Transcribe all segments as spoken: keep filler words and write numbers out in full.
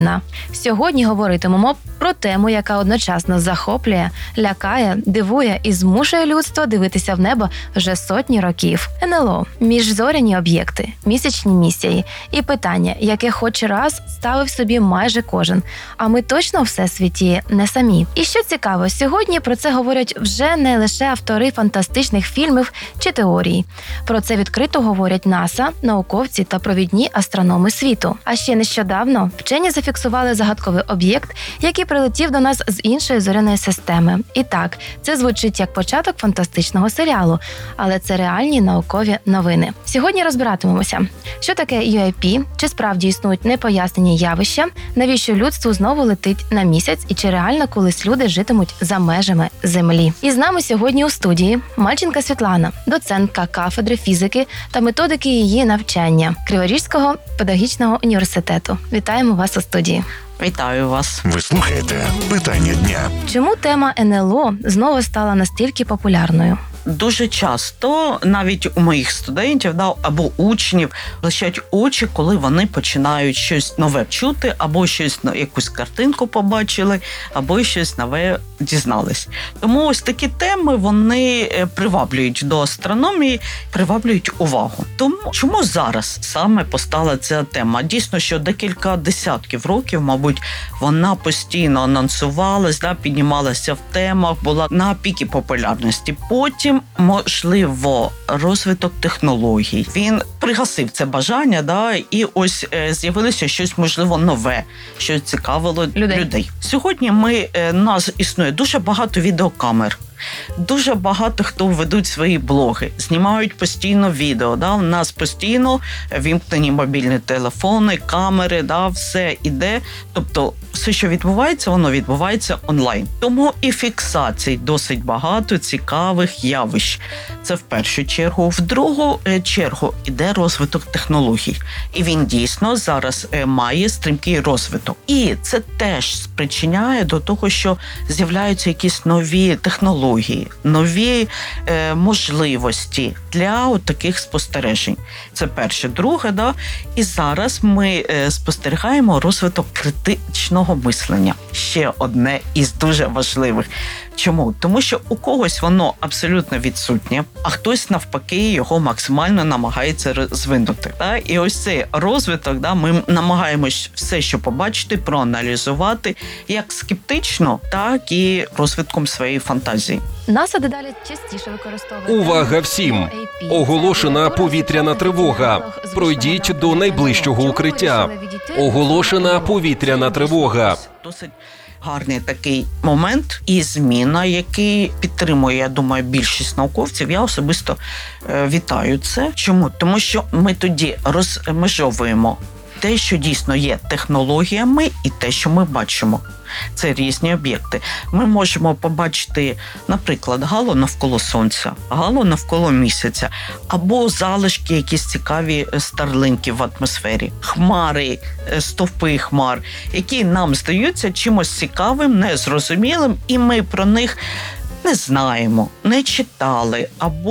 Сьогодні говоритимемо про тему, яка одночасно захоплює, лякає, дивує і змушує людство дивитися в небо вже сотні років. ен ел о – міжзоряні об'єкти, місячні місії і питання, яке хоч раз ставив собі майже кожен. А ми точно в всесвіті не самі. І що цікаво, сьогодні про це говорять вже не лише автори фантастичних фільмів чи теорій. Про це відкрито говорять НАСА, науковці та провідні астрономи світу. А ще нещодавно вчені зафіксували загадковий об'єкт, який прилетів до нас з іншої зоряної системи. І так, це звучить як початок фантастичного серіалу, але це реальні наукові новини. Сьогодні розбиратимемося, що таке ю ей пі, чи справді існують непояснені явища, навіщо людству знову летить на місяць і чи реально колись люди житимуть за межами Землі. І з нами сьогодні у студії Мальченка Світлана, доцентка кафедри фізики та методики її навчання Криворізького педагогічного університету. Вітаємо вас у студії. Вітаю вас. Ви слухаєте «Питання дня». Чому тема ен ел о знову стала настільки популярною? Дуже часто навіть у моїх студентів да, або учнів блищать очі, коли вони починають щось нове чути, або щось, якусь картинку побачили, або щось нове дізнались. Тому ось такі теми, вони приваблюють до астрономії, приваблюють увагу. Тому чому зараз саме постала ця тема? Дійсно, що декілька десятків років, мабуть, вона постійно анонсувалась, да, піднімалася в темах, була на пікі популярності. Потім можливо, розвиток технологій. Він пригасив це бажання, да, і ось е, з'явилося щось, можливо, нове, що цікавило людей. людей. Сьогодні ми, е, нас існує дуже багато відеокамер. Дуже багато хто ведуть свої блоги, знімають постійно відео. Да? У нас постійно вімкнені мобільні телефони, камери, да? Все іде. Тобто все, що відбувається, воно відбувається онлайн. Тому і фіксацій досить багато цікавих явищ. Це в першу чергу. В другу чергу іде розвиток технологій. І він дійсно зараз має стрімкий розвиток. І це теж спричиняє до того, що з'являються якісь нові технології, нові е, можливості для от таких спостережень. Це перше. Друге, да? І зараз ми е, спостерігаємо розвиток критичного мислення. Ще одне із дуже важливих. Чому? Тому що у когось воно абсолютно відсутнє, а хтось навпаки його максимально намагається розвинути. Да? І ось цей розвиток, да, ми намагаємось все, що побачити, проаналізувати як скептично, так і розвитком своєї фантазії. НАСА дедалі частіше використовує... Увага всім! Оголошена повітряна тривога. Пройдіть до найближчого укриття. Оголошена повітряна тривога. Досить гарний такий момент і зміна, який підтримує, я думаю, більшість науковців. Я особисто е, вітаю це. Чому? Тому що ми тоді розмежовуємо те, що дійсно є технологіями, і те, що ми бачимо. Це різні об'єкти. Ми можемо побачити, наприклад, гало навколо Сонця, гало навколо Місяця, або залишки якісь цікаві старлинки в атмосфері, хмари, стовпи хмар, які нам здаються чимось цікавим, незрозумілим, і ми про них не знаємо, не читали,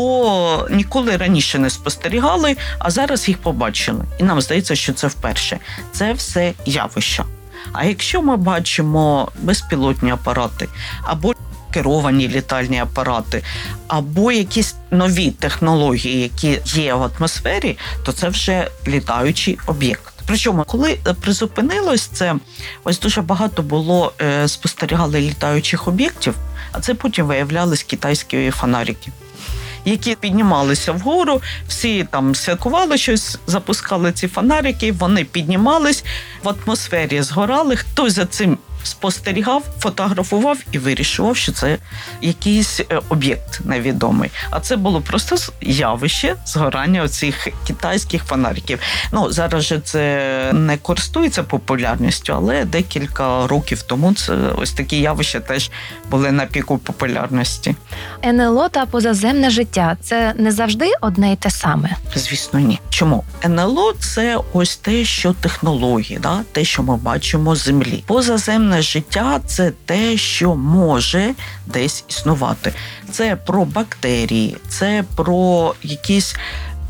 або ніколи раніше не спостерігали, а зараз їх побачили. І нам здається, що це вперше. Це все явища. А якщо ми бачимо безпілотні апарати, або керовані літальні апарати, або якісь нові технології, які є в атмосфері, то це вже літаючий об'єкт. Причому, коли призупинилось це, ось дуже багато було, е, спостерігали літаючих об'єктів, а це потім виявлялись китайські фонарики, які піднімалися вгору, всі там святкували щось, запускали ці фонарики, вони піднімались, в атмосфері згорали, хтось за цим спостерігав, фотографував і вирішував, що це якийсь об'єкт невідомий. А це було просто явище згорання оцих китайських фонариків. Ну, зараз же це не користується популярністю, але декілька років тому це ось такі явища теж були на піку популярності. ен ел о та позаземне життя – це не завжди одне й те саме? Звісно, ні. Чому? ен ел о – це ось те, що технології, да? Те, що ми бачимо з Землі. Позаземне життя – це те, що може десь існувати. Це про бактерії, це про якісь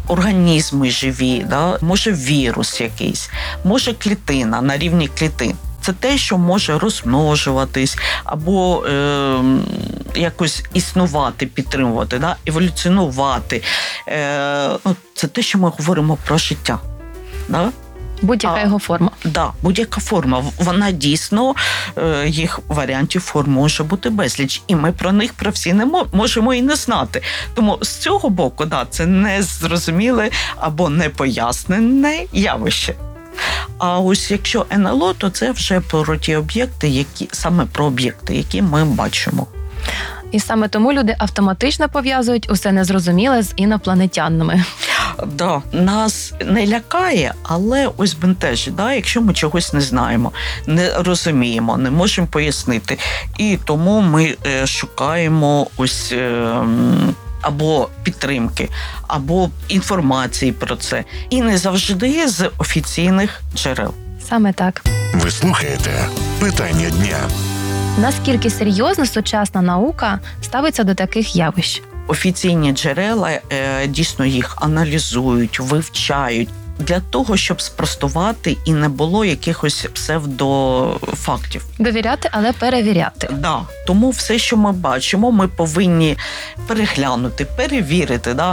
організми живі, да? Може вірус якийсь, може клітина на рівні клітин. Це те, що може розмножуватись або е, якось існувати, підтримувати, да? Еволюціонувати. Е, ну, це те, що ми говоримо про життя. Да? Будь-яка А, його форма. Да, будь-яка форма. Вона дійсно, е, їх варіантів форм може бути безліч. І ми про них про всі не мо- можемо і не знати. Тому з цього боку, да, це незрозуміле або непояснене явище. А ось якщо ен ел о, то це вже про ті об'єкти, які саме про об'єкти, які ми бачимо. І саме тому люди автоматично пов'язують усе незрозуміле з інопланетянами. Да, нас не лякає, але ось бентежить, да, якщо ми чогось не знаємо, не розуміємо, не можемо пояснити. І тому ми е, шукаємо ось е, або підтримки, або інформації про це. І не завжди з офіційних джерел. Саме так. Ви слухаєте питання дня. Наскільки серйозно сучасна наука ставиться до таких явищ? Офіційні джерела е, дійсно їх аналізують, вивчають для того, щоб спростувати і не було якихось псевдофактів. Довіряти, але перевіряти. Да. Тому все, що ми бачимо, ми повинні переглянути, перевірити, да?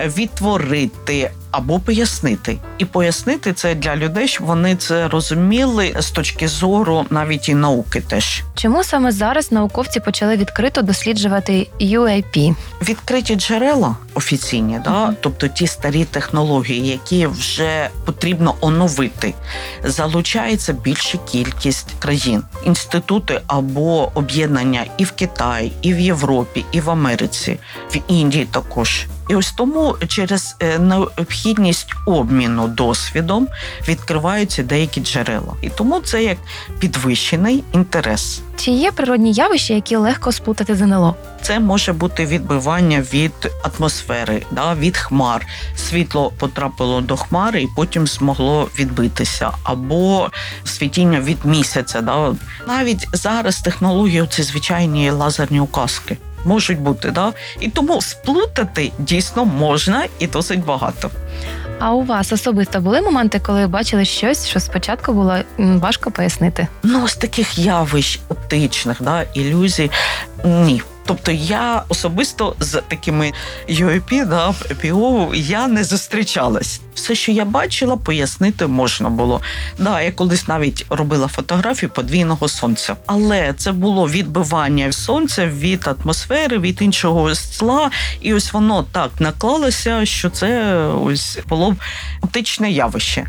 відтворити або пояснити. І пояснити це для людей, щоб вони це розуміли з точки зору навіть і науки теж. Чому саме зараз науковці почали відкрито досліджувати ю ей пі? Відкриті джерела офіційні, да? Мгм. Тобто ті старі технології, які вже потрібно оновити, залучається більша кількість країн. Інститути або об'єднання і в Китаї, і в Європі, і в Америці, в Індії також. І ось тому через е, необхідність обміну досвідом відкриваються деякі джерела. І тому це як підвищений інтерес. Чи є природні явища, які легко сплутати з ен ел о? Це може бути відбивання від атмосфери, да, від хмар. Світло потрапило до хмари і потім змогло відбитися. Або світіння від місяця. Да. Навіть зараз технології – це звичайні лазерні указки. Можуть бути, да? І тому сплутати дійсно можна і досить багато. А у вас особисто були моменти, коли бачили щось, що спочатку було м, важко пояснити? Ну, з таких явищ оптичних, да, ілюзій – ні. Тобто я особисто з такими ю ей пі, да, пі о, я не зустрічалась. Все, що я бачила, пояснити можна було. Да, я колись навіть робила фотографію подвійного сонця. Але це було відбивання сонця від атмосфери, від іншого скла. І ось воно так наклалося, що це ось було оптичне явище.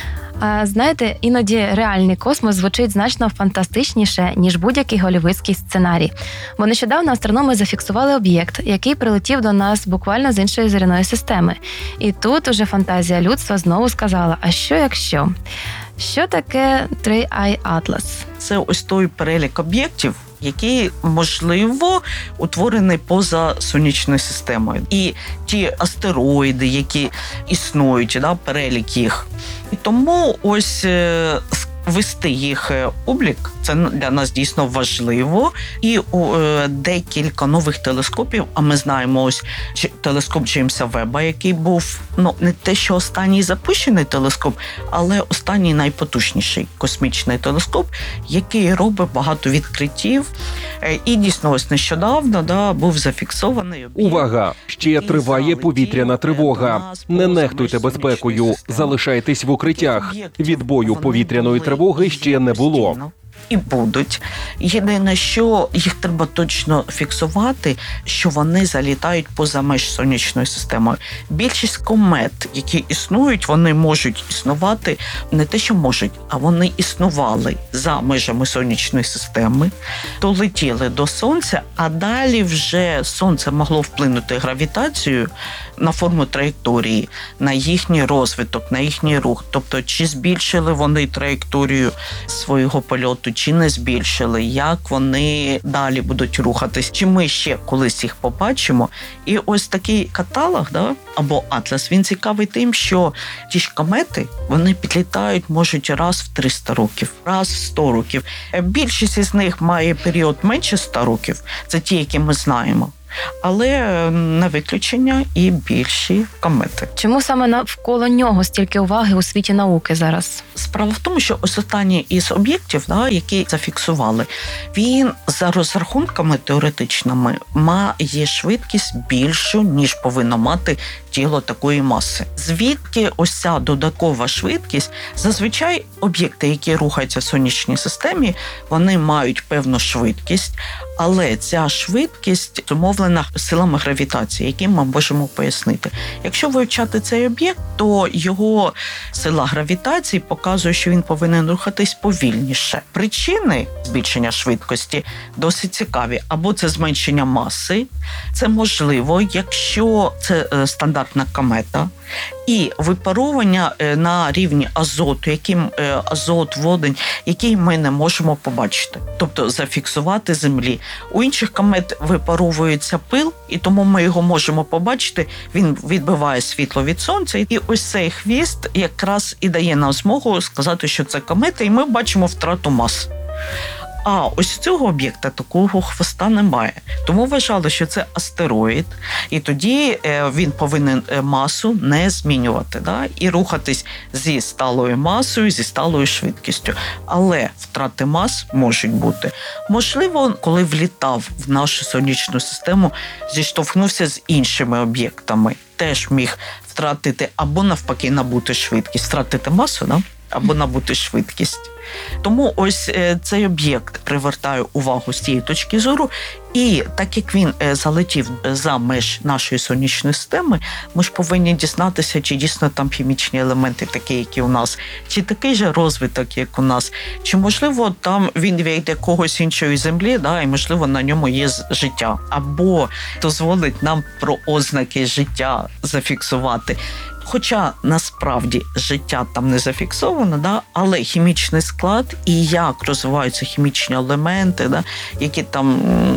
А знаєте, іноді реальний космос звучить значно фантастичніше, ніж будь-який голлівудський сценарій. Бо нещодавно астрономи зафіксували об'єкт, який прилетів до нас буквально з іншої зоряної системи. І тут уже фантазія людства знову сказала, а що якщо? Що таке Three Eye Atlas? Це ось той перелік об'єктів, який, можливо, утворений поза сонячною системою. І ті астероїди, які існують, да, перелік їх. І тому ось е, вести їх облік, це для нас дійсно важливо. І е, декілька нових телескопів, а ми знаємо ось телескоп Джеймса Веба, який був, ну, не те, що останній запущений телескоп, але останній найпотужніший космічний телескоп, який робить багато відкриттів. І дійсно ось нещодавно, да, був зафіксований. Увага! Ще триває повітряна тривога. Не нехтуйте безпекою. Залишайтесь в укриттях. Відбою повітряної тривоги ще не було. І будуть. Єдине, що їх треба точно фіксувати, що вони залітають поза меж сонячної системи. Більшість комет, які існують, вони можуть існувати не те, що можуть, а вони існували за межами сонячної системи, долетіли до Сонця, а далі вже Сонце могло вплинути гравітацією на форму траєкторії, на їхній розвиток, на їхній рух. Тобто, чи збільшили вони траєкторію свого польоту, чи не збільшили, як вони далі будуть рухатись, чи ми ще колись їх побачимо. І ось такий каталог, да, або атлас, він цікавий тим, що ті ж комети, вони підлітають, можуть раз в триста років, раз в сто років. Більшість із них має період менше ста років, це ті, які ми знаємо. але не виключення і більші комети. Чому саме навколо нього стільки уваги у світі науки зараз? Справа в тому, що ось останній із об'єктів, да, які зафіксували, він за розрахунками теоретичними має швидкість більшу, ніж повинно мати тіло такої маси. Звідки ось ця додаткова швидкість? Зазвичай об'єкти, які рухаються в сонячній системі, вони мають певну швидкість, але ця швидкість зумовлена силами гравітації, які ми можемо пояснити. Якщо вивчати цей об'єкт, то його сила гравітації показує, що він повинен рухатись повільніше. Причини збільшення швидкості досить цікаві. Або це зменшення маси, це можливо, якщо це стандартна комета, і випаровування на рівні азоту, яким азот, водень, який ми не можемо побачити, тобто зафіксувати Землі. У інших комет випаровується пил, і тому ми його можемо побачити, він відбиває світло від сонця, і ось цей хвіст якраз і дає нам змогу сказати, що це комета, і ми бачимо втрату мас. А ось цього об'єкта такого хвоста немає. Тому вважали, що це астероїд, і тоді він повинен масу не змінювати, да? І рухатись зі сталою масою, зі сталою швидкістю. Але втрати мас можуть бути. Можливо, коли влітав в нашу сонячну систему, зіштовхнувся з іншими об'єктами, теж міг втратити або навпаки набути швидкість, втратити масу, да? Або набути швидкість. Тому ось цей об'єкт привертає увагу з цієї точки зору, і так як він залетів за меж нашої сонячної системи, ми ж повинні дізнатися, чи дійсно там хімічні елементи такі, які у нас, чи такий же розвиток, як у нас, чи, можливо, там він від якогось іншої землі, да, і, можливо, на ньому є життя. Або дозволить нам про ознаки життя зафіксувати. Хоча насправді життя там не зафіксовано, да, але хімічний склад і як розвиваються хімічні елементи, да, які там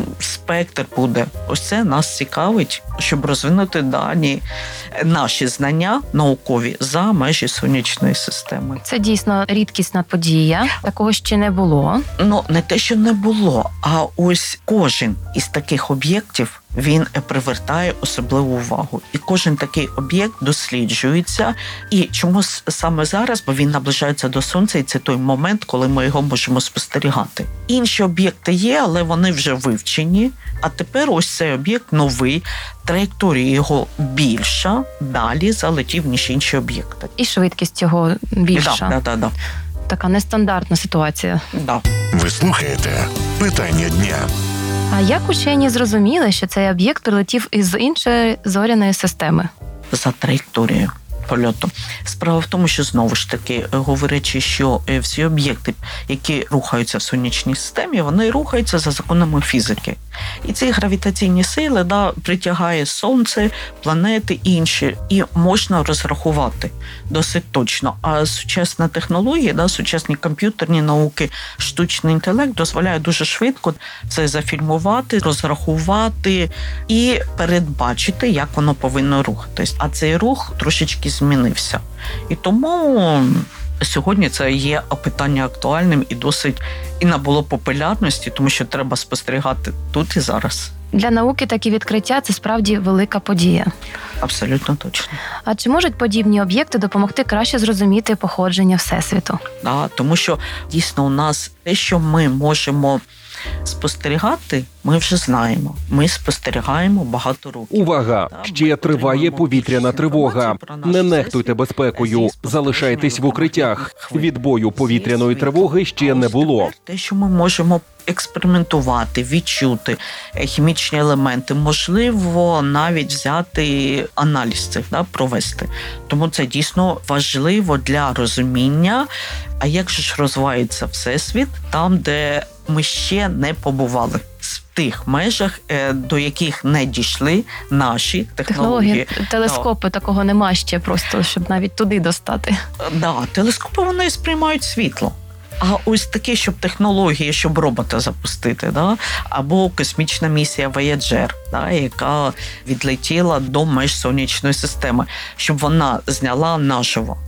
спектр буде, ось це нас цікавить, щоб розвинути дані наші знання наукові за межі сонячної системи. Це дійсно рідкісна подія, такого ще не було. Ну, не те, що не було, а ось кожен із таких об'єктів, він привертає особливу увагу. І кожен такий об'єкт досліджується. І чому саме зараз? Бо він наближається до Сонця, і це той момент, коли ми його можемо спостерігати. Інші об'єкти є, але вони вже вивчені. А тепер ось цей об'єкт новий, траєкторія його більша, далі залетів, ніж інші об'єкти. І швидкість його більша. Так, так, так. Така нестандартна ситуація. Да. Ви слухаєте «Питання дня». А як учені зрозуміли, що цей об'єкт прилетів із іншої зоряної системи? За траєкторією польоту. Справа в тому, що, знову ж таки, говорячи, що всі об'єкти, які рухаються в сонячній системі, вони рухаються за законами фізики. І ці гравітаційні сили, да, притягає Сонце, планети інші, і можна розрахувати досить точно. А сучасна технологія, да, сучасні комп'ютерні науки, штучний інтелект дозволяє дуже швидко це зафільмувати, розрахувати і передбачити, як воно повинно рухатись. А цей рух трошечки змінився. І тому сьогодні це є питання актуальним і досить і набуло популярності, тому що треба спостерігати тут і зараз. Для науки такі відкриття – це справді велика подія. Абсолютно точно. А чи можуть подібні об'єкти допомогти краще зрозуміти походження Всесвіту? Да, тому що дійсно у нас те, що ми можемо спостерігати, ми вже знаємо. Ми спостерігаємо багато років. Увага! Ще триває повітряна тривога. Не нехтуйте безпекою. Залишайтесь в укриттях. Відбою повітряної тривоги ще не було. Те, що ми можемо експериментувати, відчути хімічні елементи, можливо, навіть взяти аналіз цих, да, провести. Тому це дійсно важливо для розуміння, а як же ж розвивається Всесвіт там, де ми ще не побували. В тих межах, до яких не дійшли наші технології. Технології, телескопи, да. Такого нема ще просто, щоб навіть туди достати. Да, телескопи, вони сприймають світло. А ось таке, щоб технології, щоб робота запустити, да? Або космічна місія Voyager, да? Яка відлетіла до меж сонячної системи, щоб вона зняла наживо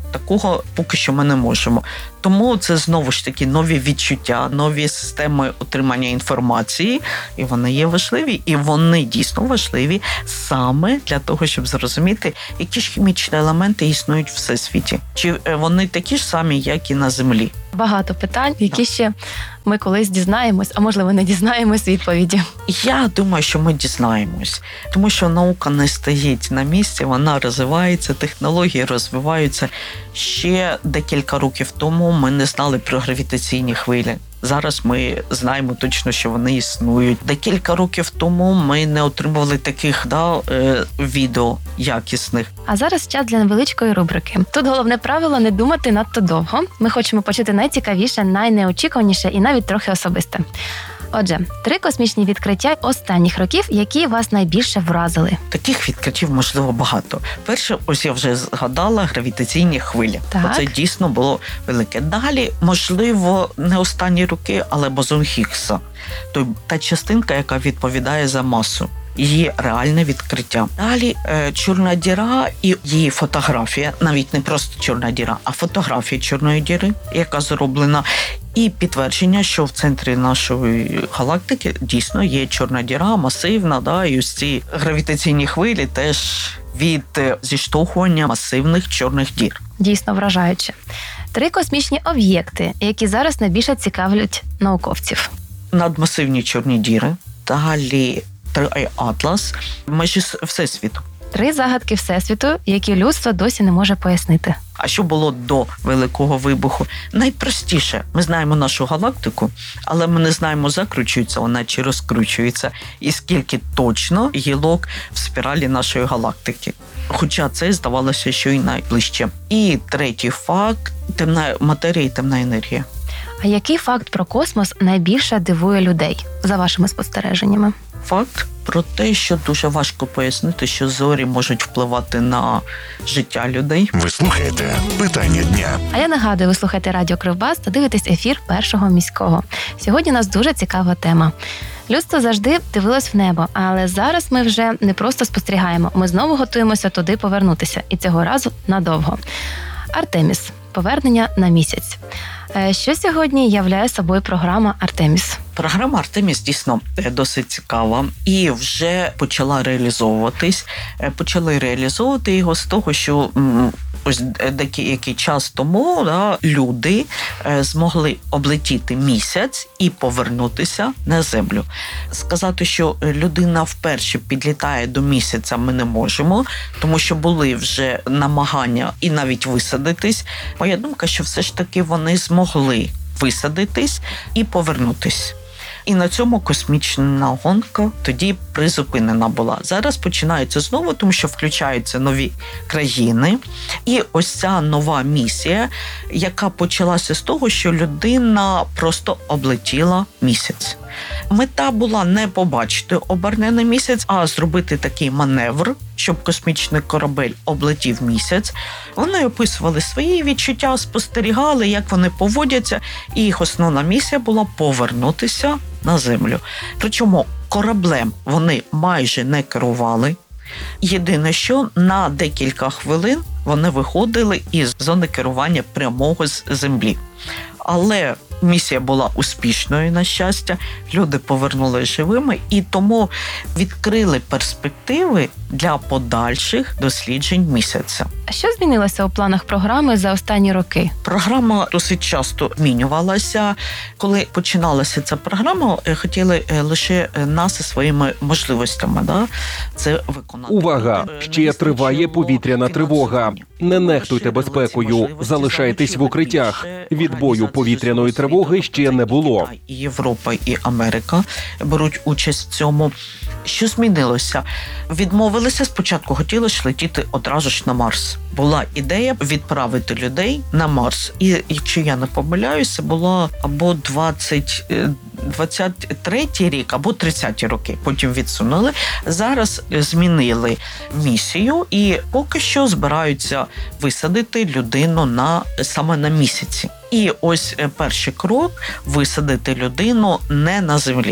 Такого поки що ми не можемо. Тому це знову ж таки нові відчуття, нові системи отримання інформації, і вони є важливі, і вони дійсно важливі саме для того, щоб зрозуміти, які ж хімічні елементи існують в всесвіті. Чи вони такі ж самі, як і на Землі. Багато питань, які ще ми колись дізнаємось, а можливо не дізнаємось відповіді. Я думаю, що ми дізнаємось, тому що наука не стоїть на місці, вона розвивається, технології розвиваються. Ще декілька років тому ми не знали про гравітаційні хвилі. Зараз ми знаємо точно, що вони існують. Декілька років тому ми не отримували таких да, е, відео якісних. А зараз час для невеличкої рубрики. Тут головне правило – не думати надто довго. Ми хочемо почути найцікавіше, найнеочікуваніше і навіть трохи особисте. Отже, три космічні відкриття останніх років, які вас найбільше вразили. Таких відкриттів, можливо, багато. Перше, ось я вже згадала, гравітаційні хвилі. Так. Це дійсно було велике. Далі, можливо, не останні роки, але бозон Хіггса. Той, та частинка, яка відповідає за масу. Її реальне відкриття. Далі е, чорна діра і її фотографія, навіть не просто чорна діра, а фотографія чорної діри, яка зроблена, і підтвердження, що в центрі нашої галактики дійсно є чорна діра, масивна, да, і ось ці гравітаційні хвилі теж від е, зіштовхування масивних чорних дір. Дійсно вражаюче. Три космічні об'єкти, які зараз найбільше цікавлять науковців. Надмасивні чорні діри, далі Три Атлас, майже всесвіту. Три загадки Всесвіту, які людство досі не може пояснити. А що було до Великого вибуху? Найпростіше. Ми знаємо нашу галактику, але ми не знаємо, закручується вона чи розкручується, і скільки точно гілок в спіралі нашої галактики. Хоча це здавалося, що й найближче. І третій факт – темна матерія і темна енергія. А який факт про космос найбільше дивує людей, за вашими спостереженнями? Факт про те, що дуже важко пояснити, що зорі можуть впливати на життя людей. Ви слухаєте «Питання дня». А я нагадую, ви слухаєте Радіо Кривбас та дивитесь ефір Першого міського. Сьогодні у нас дуже цікава тема. Людство завжди дивилось в небо, але зараз ми вже не просто спостерігаємо, ми знову готуємося туди повернутися, і цього разу надовго. Артеміс. Повернення на місяць. Що сьогодні являє собою програма Артеміс? Програма Артеміс дійсно досить цікава і вже почала реалізовуватись. Почали реалізовувати його з того, що ось деякий час тому да, люди змогли облетіти місяць і повернутися на Землю. Сказати, що людина вперше підлітає до місяця, ми не можемо, тому що були вже намагання і навіть висадитись. Моя думка, що все ж таки вони змогли висадитись і повернутись. І на цьому космічна гонка тоді призупинена була. Зараз починається знову, тому що включаються нові країни. І ось ця нова місія, яка почалася з того, що людина просто облетіла місяць. Мета була не побачити обернений місяць, а зробити такий маневр, щоб космічний корабель облетів місяць. Вони описували свої відчуття, спостерігали, як вони поводяться, і їх основна місія була повернутися на Землю. Причому кораблем вони майже не керували. Єдине, що на декілька хвилин вони виходили із зони керування прямого з Землі. Але місія була успішною, на щастя, люди повернулися живими і тому відкрили перспективи для подальших досліджень місяця. А що змінилося у планах програми за останні роки? Програма досить часто змінювалася. Коли починалася ця програма, хотіли лише нас зі своїми можливостями. Да? Це виконати. Увага! Ще триває повітряна тривога. Не нехтуйте безпекою, залишайтесь в укриттях. Відбою повітряної тривоги ще не було. І Європа, і Америка беруть участь в цьому. Що змінилося? Відмовилися спочатку, хотіли ж летіти одразу ж на Марс. Була ідея відправити людей на Марс. І, якщо я не помиляюся, було або двадцять, двадцять третій рік, або тридцяті роки. Потім відсунули. Зараз змінили місію і поки що збираються висадити людину на, саме на місяці. І ось перший крок – висадити людину не на Землі.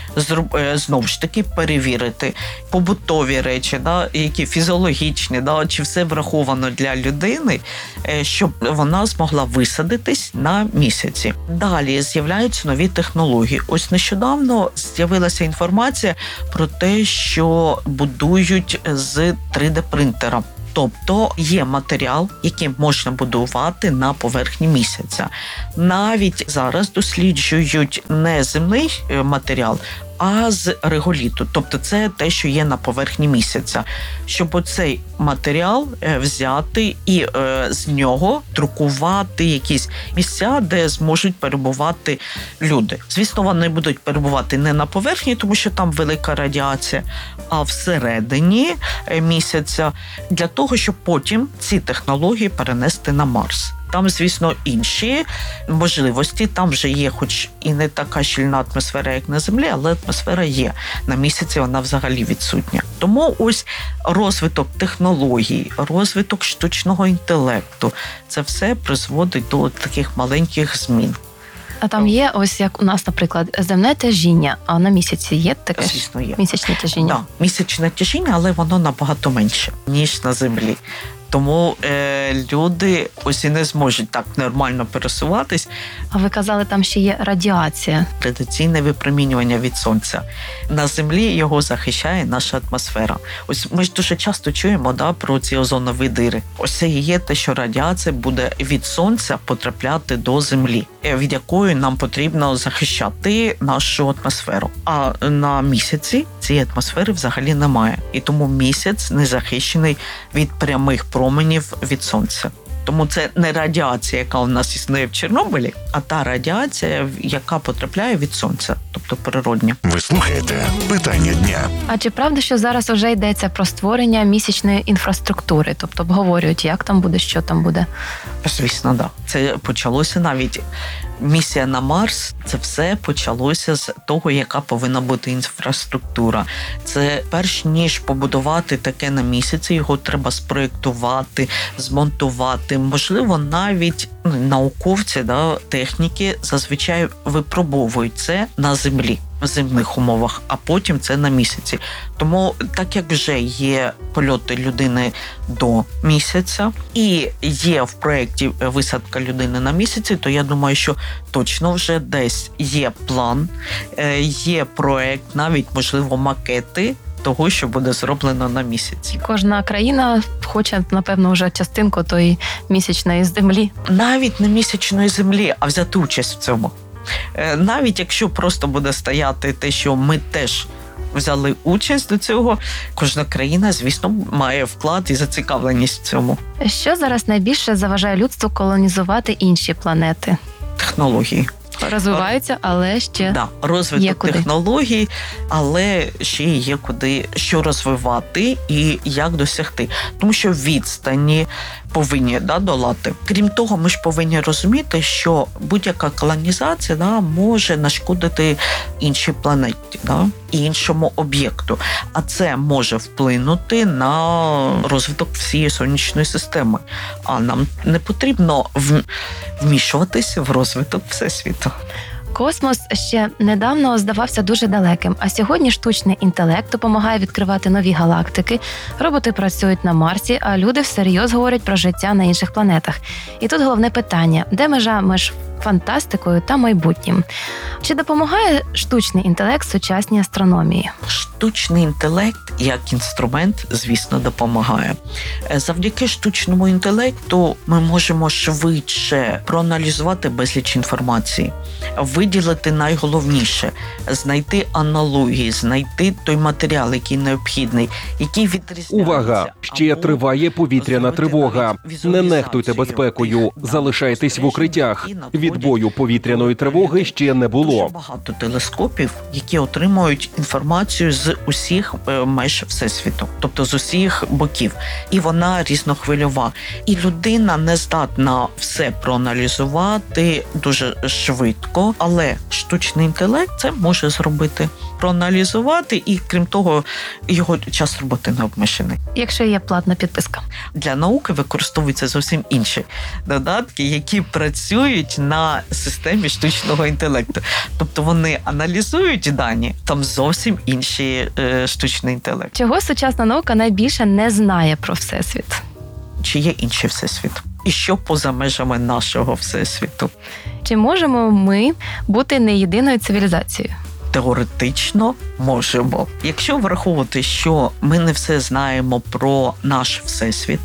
зроб- е, знову ж таки перевірити побутові речі, да, які фізіологічні, да, чи все враховано для людини, е, щоб вона змогла висадитись на місяці. Далі з'являються нові технології. Ось нещодавно з'явилася інформація про те, що будують з три де-принтера. Тобто є матеріал, який можна будувати на поверхні місяця. Навіть зараз досліджують не земний матеріал, а з реголіту. Тобто це те, що є на поверхні місяця. Щоб оцей матеріал взяти і е, з нього друкувати якісь місця, де зможуть перебувати люди. Звісно, вони будуть перебувати не на поверхні, тому що там велика радіація, а всередині місяця, для того, щоб потім ці технології перенести на Марс. Там, звісно, інші можливості. Там вже є, хоч і не така щільна атмосфера, як на Землі, але атмосфера є. На місяці вона взагалі відсутня. Тому ось розвиток технологій, розвиток штучного інтелекту – це все призводить до таких маленьких змін. А там є, ось як у нас, наприклад, земне тяжіння, а на місяці є таке ж? Звісно, є. Місячне тяжіння? Так, місячне тяжіння, але воно набагато менше, ніж на Землі. Тому е, люди ось і не зможуть так нормально пересуватись. А ви казали, там ще є радіація. Радіаційне випромінювання від сонця. На Землі його захищає наша атмосфера. Ось ми ж дуже часто чуємо, да, про ці озонові дири. Ось це і є те, що радіація буде від сонця потрапляти до Землі, від якої нам потрібно захищати нашу атмосферу. А на місяці цієї атмосфери взагалі немає. І тому місяць не захищений від прямих променів від сонця. Тому це не радіація, яка у нас існує в Чорнобилі, а та радіація, яка потрапляє від сонця, тобто природня. Ви слухаєте питання дня. А чи правда, що зараз вже йдеться про створення місячної інфраструктури? Тобто обговорюють, як там буде, що там буде? Звісно, так. Да. Це почалося навіть місія на Марс. Це все почалося з того, яка повинна бути інфраструктура. Це перш ніж побудувати таке на місяці, його треба спроєктувати, змонтувати. Можливо, навіть науковці, да, техніки зазвичай випробовують це на Землі, в земних умовах, а потім це на місяці. Тому, так як вже є польоти людини до місяця і є в проєкті висадка людини на місяці, то я думаю, що точно вже десь є план, є проєкт, навіть, можливо, макети того, що буде зроблено на місяці. Кожна країна хоче, напевно, вже частинку тої місячної землі. Навіть не місячної землі, а взяти участь в цьому. Навіть якщо просто буде стояти те, що ми теж взяли участь до цього, кожна країна, звісно, має вклад і зацікавленість в цьому. Що зараз найбільше заважає людству колонізувати інші планети? Технології. Розвиваються, але ще да, розвиток куди. технологій, але ще є куди що розвивати і як досягти. Тому що відстані повинні, да, долати. Крім того, ми ж повинні розуміти, що будь-яка колонізація, да, може нашкодити іншій планеті, да, іншому об'єкту. А це може вплинути на розвиток всієї сонячної системи. А нам не потрібно вмішуватися в розвиток Всесвіту. Космос ще недавно здавався дуже далеким, а сьогодні штучний інтелект допомагає відкривати нові галактики, роботи працюють на Марсі, а люди всерйоз говорять про життя на інших планетах. І тут головне питання – де межа між фантастикою та майбутнім? Чи допомагає штучний інтелект сучасній астрономії? Штучний інтелект як інструмент, звісно, допомагає. Завдяки штучному інтелекту ми можемо швидше проаналізувати безліч інформації, виділити найголовніше, знайти аналогії, знайти той матеріал, який необхідний, який відрізняється. Увага! Ще триває повітряна тривога. Не нехтуйте безпекою, залишайтесь в укриттях. Відбою повітряної тривоги ще не було. Дуже багато телескопів, які отримують інформацію з усіх майже майже всесвіту, тобто з усіх боків. І вона різнохвильова. І людина не здатна все проаналізувати дуже швидко, але штучний інтелект це може зробити. Проаналізувати, і крім того, його час роботи не обмежений. Якщо є платна підписка. Для науки використовуються зовсім інші додатки, які працюють на системі штучного інтелекту. Тобто вони аналізують дані, там зовсім інший е, штучний інтелект. Чого сучасна наука найбільше не знає про Всесвіт? Чи є інший всесвіт? І що поза межами нашого всесвіту? Чи можемо ми бути не єдиною цивілізацією? Теоретично можемо. Якщо враховувати, що ми не все знаємо про наш всесвіт,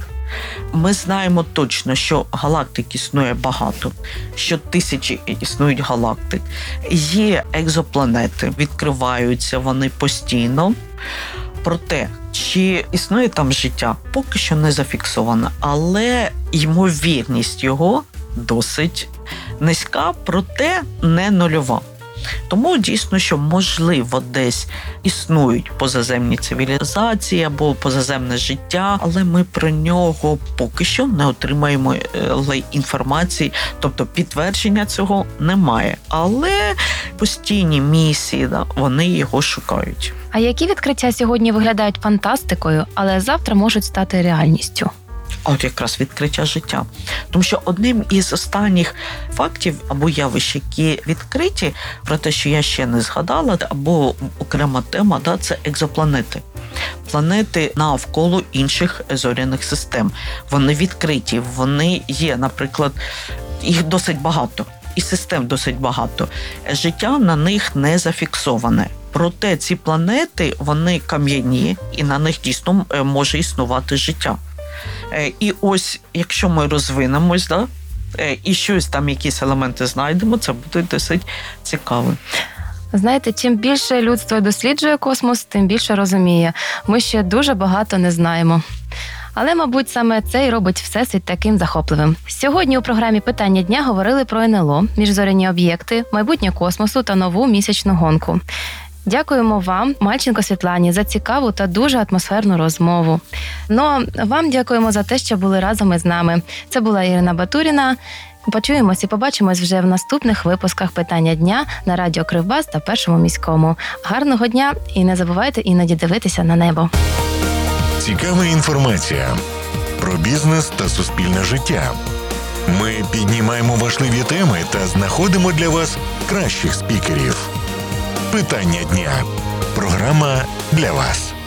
ми знаємо точно, що галактик існує багато, що тисячі існують галактик. Є екзопланети, відкриваються вони постійно. Проте, чи існує там життя, поки що не зафіксовано, але ймовірність його досить низька, проте не нульова. Тому дійсно, що можливо десь існують позаземні цивілізації або позаземне життя, але ми про нього поки що не отримаємо інформації, тобто підтвердження цього немає. Але постійні місії, да, вони його шукають. А які відкриття сьогодні виглядають фантастикою, але завтра можуть стати реальністю? А от якраз відкриття життя. Тому що одним із останніх фактів або явищ, які відкриті, про те, що я ще не згадала, або окрема тема, да, це екзопланети. Планети навколо інших зоряних систем. Вони відкриті, вони є, наприклад, їх досить багато, і систем досить багато. Життя на них не зафіксоване. Проте ці планети, вони кам'яні, і на них дійсно може існувати життя. І ось, якщо ми розвинемось, да, і щось там, якісь елементи знайдемо, це буде досить цікаво. Знаєте, чим більше людство досліджує космос, тим більше розуміє. Ми ще дуже багато не знаємо. Але, мабуть, саме це і робить Всесвіт таким захопливим. Сьогодні у програмі «Питання дня» говорили про ен ел о, міжзоряні об'єкти, майбутнє космосу та нову місячну гонку. Дякуємо вам, Мальченко Світлані, за цікаву та дуже атмосферну розмову. Ну, а вам дякуємо за те, що були разом із нами. Це була Ірина Батуріна. Почуємось і побачимось вже в наступних випусках «Питання дня» на радіо Кривбас та Першому міському. Гарного дня і не забувайте іноді дивитися на небо. Цікава інформація про бізнес та суспільне життя. Ми піднімаємо важливі теми та знаходимо для вас кращих спікерів. Питання дня. Програма для вас.